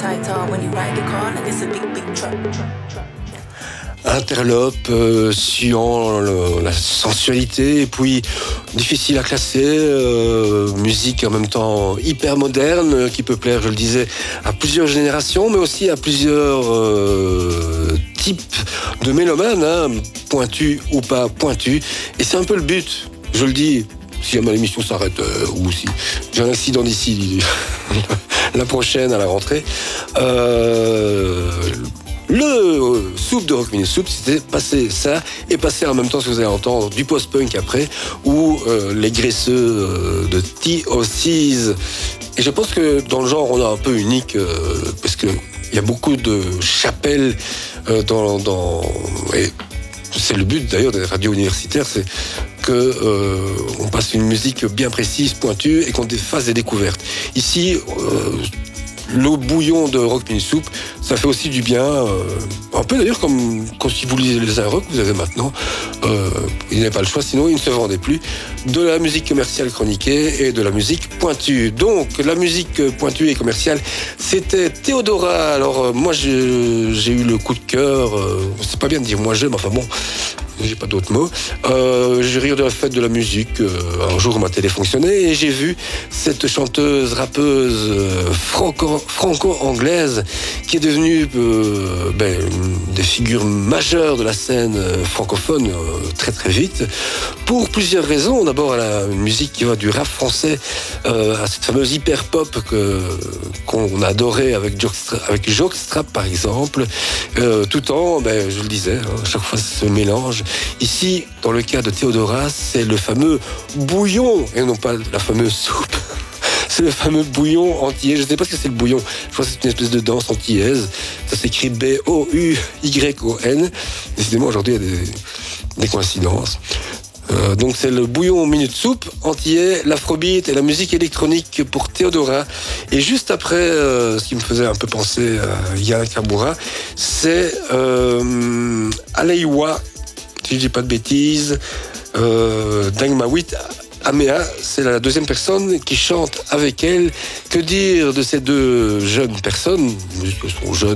Interlope, suant la sensualité, et puis difficile à classer, musique en même temps hyper moderne, qui peut plaire, je le disais, à plusieurs générations, mais aussi à plusieurs types de mélomanes, hein, pointus ou pas pointus, et c'est un peu le but, je le dis, si jamais l'émission s'arrête, ou si j'ai un accident d'ici la prochaine à la rentrée, le soupe de Rock Minute Soup, c'était passer ça et passer en même temps, ce que vous allez entendre, du post-punk après, ou les graisseux de T.O.C's. Et je pense que dans le genre, on est un peu unique, parce qu'il y a beaucoup de chapelles et c'est le but d'ailleurs des radios universitaires, c'est qu'on passe une musique bien précise, pointue, et qu'on fasse des découvertes. Ici, le bouillon de Rock Minute Soup, ça fait aussi du bien. Un peu d'ailleurs comme si vous lisez les rock, vous avez maintenant, il n'y a pas le choix, sinon il ne se vendait plus, de la musique commerciale chroniquée et de la musique pointue. Donc la musique pointue et commerciale, c'était Théodora. Alors moi j'ai eu le coup de cœur, c'est pas bien de dire moi je, mais enfin bon, j'ai pas d'autres mots. J'ai ri de la fête de la musique. Un jour, ma télé fonctionnait et j'ai vu cette chanteuse, rappeuse franco-anglaise qui est devenue des figures majeures de la scène francophone très très vite. Pour plusieurs raisons. D'abord, elle a une musique qui va du rap français à cette fameuse hyper-pop qu'on adorait avec Jockstrap par exemple. Tout en, je le disais, à chaque fois ce mélange. Ici, dans le cas de Théodora, c'est le fameux bouillon, et non pas la fameuse soupe. C'est le fameux bouillon antillais. Je ne sais pas ce que c'est le bouillon. Je crois que c'est une espèce de danse antillaise. Ça s'écrit B-O-U-Y-O-N. Décidément, aujourd'hui, il y a des coïncidences. Donc c'est le bouillon minute soupe antillais, l'afrobeat et la musique électronique pour Théodora. Et juste après, ce qui me faisait un peu penser à Yana Kamura, c'est Aleiwa, si je dis pas de bêtises, Dangmawit Amea, c'est la deuxième personne qui chante avec elle. Que dire de ces deux jeunes personnes, elles sont jeunes,